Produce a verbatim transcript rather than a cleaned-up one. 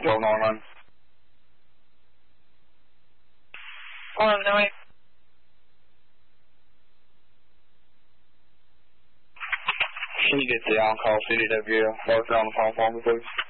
twelve nine. One nine. Can you get the on-call C D W marker on the phone for me, please?